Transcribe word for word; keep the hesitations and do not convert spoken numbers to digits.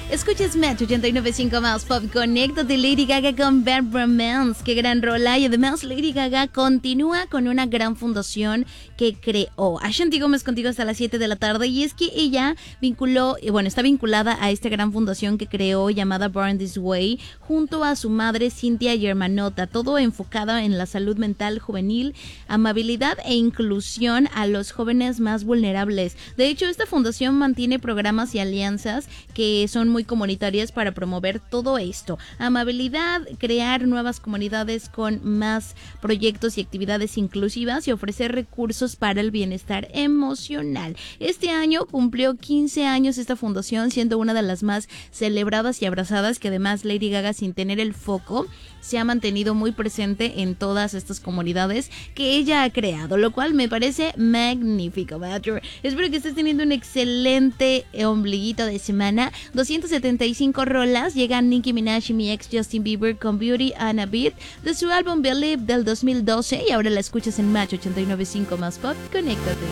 Escuchas Match ochenta y nueve punto cinco más Pop. Conéctate, Lady Gaga con Bad Romance. Qué gran rola. Y además Lady Gaga continúa con una gran fundación que creó. Ashanti Gómez contigo hasta las siete de la tarde. Y es que ella vinculó, bueno, está vinculada a esta gran fundación que creó llamada Born This Way, junto a su madre Cynthia Germanota. Todo enfocado en la salud mental juvenil, amabilidad e inclusión a los jóvenes más vulnerables. De hecho, esta fundación mantiene programas y alianzas que son muy comunitarias para promover todo esto. Amabilidad, crear nuevas comunidades con más proyectos y actividades inclusivas y ofrecer recursos para el bienestar emocional. Este año cumplió quince años esta fundación, siendo una de las más celebradas y abrazadas, que además Lady Gaga, sin tener el foco, se ha mantenido muy presente en todas estas comunidades que ella ha creado, lo cual me parece magnífico, Badger. Espero que estés teniendo un excelente ombliguito de semana. doscientas setenta y cinco rolas. Llegan Nicki Minaj y mi ex Justin Bieber con Beauty and a Beat de su álbum Believe del dos mil doce, y ahora la escuchas en Match ochenta y nueve punto cinco más Pop. Conéctate.